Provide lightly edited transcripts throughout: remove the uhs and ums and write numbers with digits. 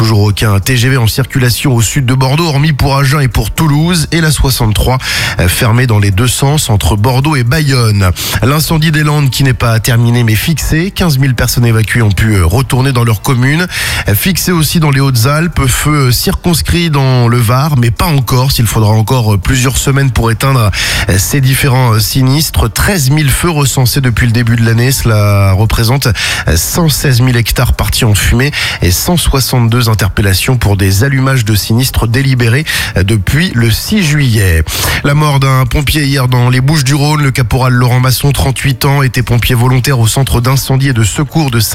toujours aucun TGV en circulation au sud de Bordeaux, hormis pour Agen et pour Toulouse, et la 63 fermée dans les deux sens entre Bordeaux et Bayonne. L'incendie des Landes qui n'est pas terminé mais fixé. 15 000 personnes évacuées ont pu retourner dans leur commune. Fixé aussi dans les Hautes-Alpes, feu circonscrit dans le Var, mais pas en Corse. Il faudra encore plusieurs semaines pour éteindre ces différents sinistres. 13 000 feux recensés depuis le début de l'année. Cela représente 116 000 hectares partis en fumée et 162 interpellations pour des allumages de sinistres délibérés depuis le 6 juillet. La mort d'un pompier hier dans les Bouches-du-Rhône. Le caporal Laurent Masson, 38 ans, était pompier volontaire au centre d'incendie et de secours de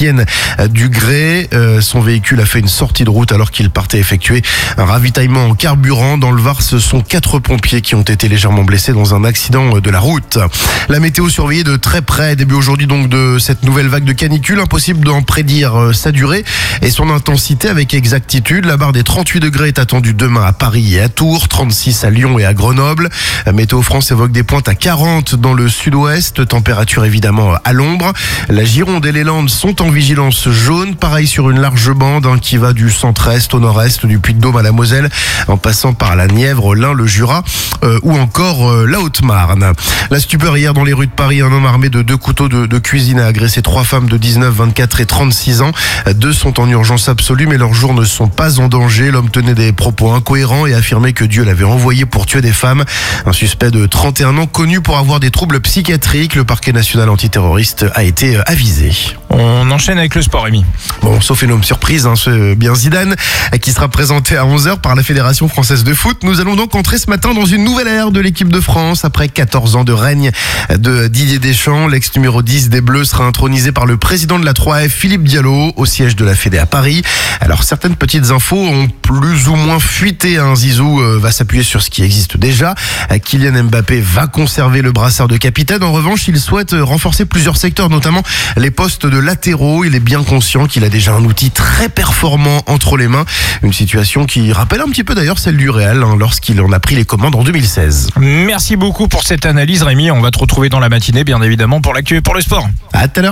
Saint-Étienne-du-Grès. Son véhicule a fait une sortie de route alors qu'il partait effectuer un ravitaillement en carburant. Dans le Var, ce sont 4 pompiers qui ont été légèrement blessés dans un accident de la route. La météo surveillée de très près. Début aujourd'hui donc de cette nouvelle vague de canicule. Impossible d'en prédire sa durée et son intensité avec exactitude. La barre des 38 degrés est attendue demain à Paris et à Tours, 36 à Lyon et à Grenoble. Météo France évoque des pointes à 40 dans le sud-ouest. Température évidemment à l'ombre. La Gironde et les Landes sont en vigilance jaune. Pareil sur une large bande qui va du centre-est au nord-est, du Puy-de-Dôme à la Moselle, en passant par la Nièvre, l'Ain, le Jura ou encore la Haute-Marne. La stupeur hier dans les rues de Paris. Un homme armé de 2 couteaux de cuisine a agressé 3 femmes de 19, 24 et 36 ans. 2 sont en urgence absolue, mais leurs jours ne sont pas en danger. L'homme tenait des propos incohérents et affirmait que Dieu l'avait envoyé pour tuer des femmes. Un suspect de 31 ans connu pour avoir des troubles psychiatriques. Le parquet national antiterroriste a été avisé. On enchaîne avec le sport, Rémi. Bon, sauf énorme surprise, c'est bien Zidane qui sera présenté à 11h par la Fédération française de foot. Nous allons donc entrer ce matin dans une nouvelle ère de l'équipe de France. Après 14 ans de règne de Didier Deschamps, l'ex numéro 10 des Bleus sera intronisé par le président de la 3F, Philippe Diallo, au siège de la Fédé à Paris. Alors, certaines petites infos ont plus ou moins fuité. Zizou va s'appuyer sur ce qui existe déjà. Kylian Mbappé va conserver le brassard de capitaine. En revanche, il souhaite renforcer plusieurs secteurs, notamment les postes de latéraux. Il est bien conscient qu'il a déjà un outil très performant entre les mains. Une situation qui rappelle un petit peu d'ailleurs celle du Real lorsqu'il en a pris les commandes en 2016. Merci beaucoup pour cette analyse, Rémi. On va te retrouver dans la matinée, bien évidemment, pour l'actu et pour le sport. À tout à l'heure.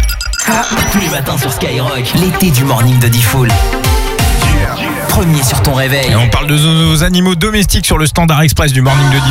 Tous les matins sur Skyrock, l'été du morning de Diffoul. Premier sur ton réveil. Et on parle de nos animaux domestiques sur le Standard Express du morning de Diffoul.